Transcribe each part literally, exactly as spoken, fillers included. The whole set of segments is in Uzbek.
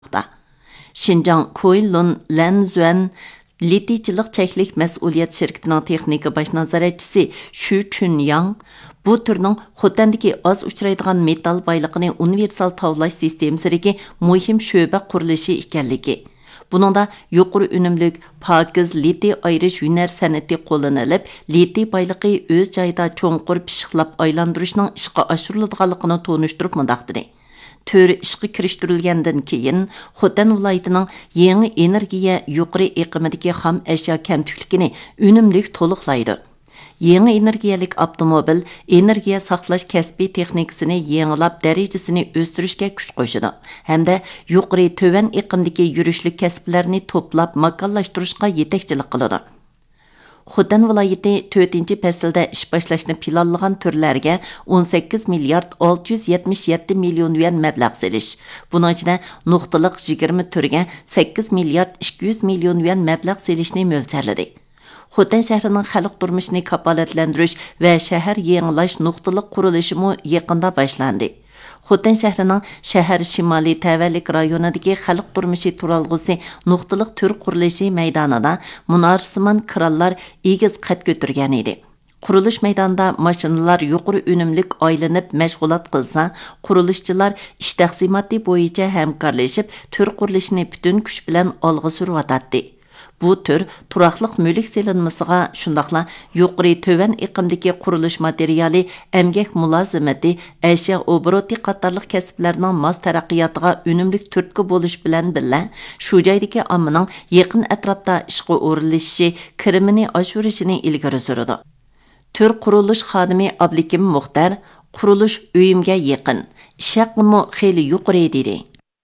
Şinjan Koyunlun Lenzuen Litiyçilik çeklik məsuliyyət şirkətinin texnika baş nazaratçısı Xu Chunyang bu türünün Xotandakı az uçraydigan metal baylıqını universal tavlash sistemasındakı muhim şöbə qurilishi ekanligi. Buningda yuqori unumlik pokiz litiy ayirish hunar san'ati qo'llanilib, litiy bayliqi o'z joyida cho'nqur pishiqlab aylantirishning ishga oshiriladiganligini tonishtirib mundaqdi. Tör ishga kirishtirilgandan keyin Xotan viloyatining yangi energiya yuqori iqimidagi xam ashyo kamtikligini unumlik to'liqlaydi. Yangi energiyalik avtomobil energiya saqlash kasbiy texnikasini yangilab darajasini o'stirishga kuch qo'shadi hamda yuqori to'van iqimdagi yurishlik kasblarni to'plab makonlashtirishga yetakchilik qiladi. Xotan viloyati to'rtinchi faslda ish boshlashni planlagan turlarga o'n sakkiz milliard olti yuz yetmish yetti million yuan mablag' selish. Buning ichida nuqtaliq yigirma turga sakkiz milliard ikki yuz million yuan mablag' selishni mo'ljarladi. Xotan shahrining xalq turmushini kafolatlantirish va shahar yangilash nuqtaliq qurilishi mu yaqinda boshlandi. Xotan shahrining shahar shimoliy tavallik rayonidagi xalq turmushi turalg'usi nuqtaliq tur qurilishi maydonida munorsimon kranlar egiz qad ko'targan edi. Qurilish maydonida mashinalar yuqori unumlik aylanib mashg'ulot qilsa, qurilishchilar ish taqsimoti bo'yicha hamkorlashib tur qurilishini butun kuch bilan olg'a surayotdi. Bu tür turaqlıq mülk selinmasiga shundaqla yuqori tövan iqimdagi qurilish materiali, emgak mulozimati, ashyo obroti qatorliq kasblarning mos taraqqiyotiga unumlik turtki bo'lish bilan birga shu joydagi ommaning yaqin atrofda ishga o'rinlashishi, kirimini oshirishini ilgari suradi. Tür qurilish xodimi Ablikim Muxtar qurilish uyimga yaqin, ish haqimi xeyli yuqori dedi.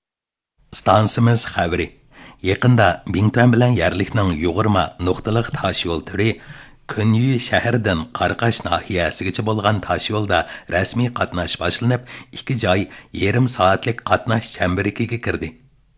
Stansimiz xabari Yaqında Bingtan bilan yerlikning yug'urma nuqtaliq tosh yo'l turi Kunyi shahardan Qarqash nahiyasigacha bo'lgan tosh yo'lda rasmiy qatnash boshlanib, ikki joy yarim soatlik qatnash chambiriga kirdi.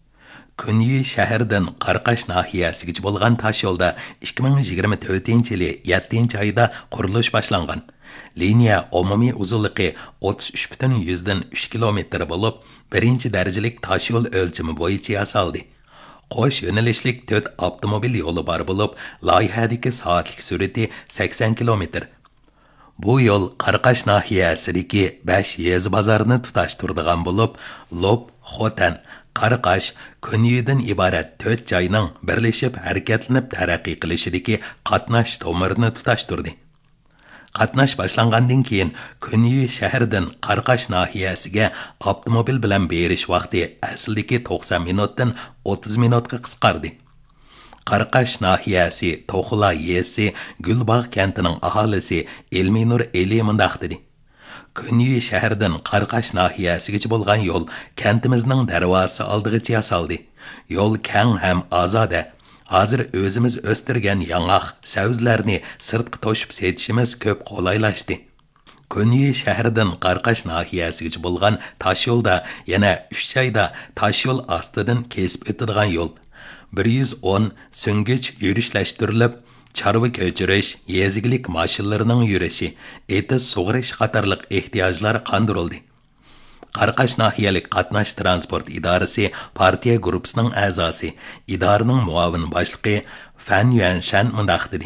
Kunyi shahardan Qarqash nahiyasigacha bo'lgan tosh yo'lda ikki ming yigirma to'rtinchi yil yettinchi oyda qurilish boshlangan. Liniya umumiy uzunligi o'ttiz uch butun yuzdan uch kilometr bo'lib, birinchi darajalik tosh yo'l o'lchami bo'yicha yasaldi. Qo'sh yo'nalishlik to'rt avtomobil yo'li bor bo'lib, loyihadagi soatlik sur'ati sakson kilometr. Bu yo'l Qarqash nahiyasidagi besh yezi bozorni tutashtiradigan bo'lib, Lob, Xotan, Qarqash, Kunyidan iborat to'rt joyning birlashib harakatlanib taraqqiy qilishidagi qatnash tomirini tutashtirdi. Qatnash boshlangandan keyin Kunyi shahardan Qarqash nahiyasiga avtomobil bilan berish vaqti asldagi to'qson minutdan o'ttiz minutga qisqardi. Qarqash nahiyasi To'xula yesi Gulbog' kentining aholisi Elminur Eli mundaq dedi. Kunyi shahardan Qarqash nahiyasigacha bo'lgan yo'l kentimizning darvozasi oldigacha yasaldi. Yo'l keng ham ozoda. Hozir o'zimiz o'stirgan yong'oq, sabzlarni sirtqa to'shib setishimiz ko'p qulaylashdi. Kunyi shahridan Qarqash nahiyasigacha bo'lgan tosh yo'lda yana uch joyda tosh yo'l ostidan kesib o'tadigan yo'l. bir yuz o'n so'ngich yurishlashtirilib, chorva ko'chirish, yezigilik mashinalarining yurishi, etiz sug'urish qatorliq ehtiyojlar qondirildi. Qarqash nahiyalik qatnash transport idorasi partiya guruhisining a'zosi, idoraning muavin boshlig'i Fan Yuanshan mundaq dedi.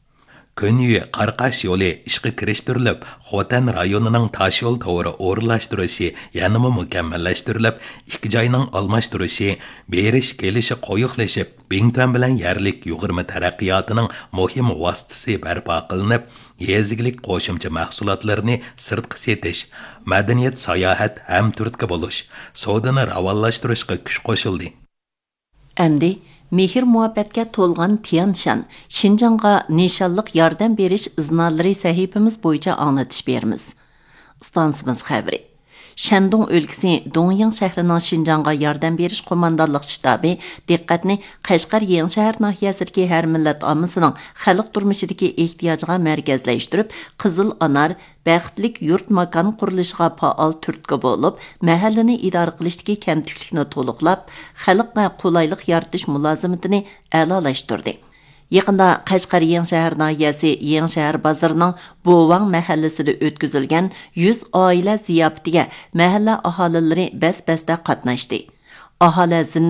Kunyi Qarqash yo'li ishga kirishtirilib, Xotan rayonining tosh yo'l to'g'ri o'rinlashtirishi yanada mukammallashtirilib, ikki joyning almashtirishi, berish kelishi qo'yiqlashib, Bingtan bilan yerlik yug'urma taraqqiyotining muhim vositasi barpo qilinib, yezigilik qo'shimcha mahsulotlarni sirtqa setish, madaniyat sayohat ham turtki bo'lish, savdoni ravonlashtirishga kuch qo'shildi. Endi mehr muhabbatga to'lgan Tianshan Şinjanға nishonliq yordam berish iznolari sahifamiz bo'yicha anglatish beramiz. Stansimiz xabari. Shandong o'lkasi Dongyang shahrining Şinjanға yordam berish qo'mondonlik shtabi diqqatni Qashqar Yangi shahar nahiyasidagi har millat ommasining xalq turmushidagi ehtiyojiga markazlashtirib, Qizil Anar baxtlik yurt makon qurilishiga faol turtki bo'lib, mahallani idora qilishdagi kamtiklikni to'liqlab, xalqqa qulaylik yaratish mulozimatini a'lolashtirdi. Yaqında Qashqar Yangi shahar nahiyasi Yangi shahar bozorining Bovang mahallasida o'tkazilgan yuz oila ziyofatiga mahalla aholilari bas-basda qatnashdi. aholi